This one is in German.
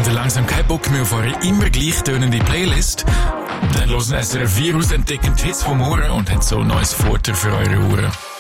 ihr langsam keinen Bock mehr auf eure immer gleich tönende Playlist? Dann hören SRF Virus entdecken die Hits vom Ohren und haben so ein neues Futter für eure Ohren.